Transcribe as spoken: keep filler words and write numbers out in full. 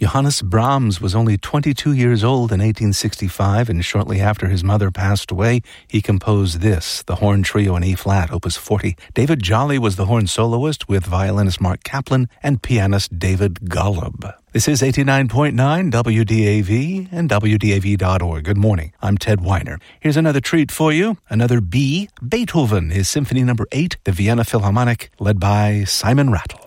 Johannes Brahms was only twenty-two years old in eighteen sixty-five, and shortly after his mother passed away, he composed this, the Horn Trio in E-flat, Opus forty. David Jolly was the horn soloist with violinist Mark Kaplan and pianist David Golub. This is eighty-nine point nine W D A V and W D A V dot org. Good morning. I'm Ted Weiner. Here's another treat for you. Another B. Beethoven, his Symphony Number eight, the Vienna Philharmonic, led by Simon Rattle.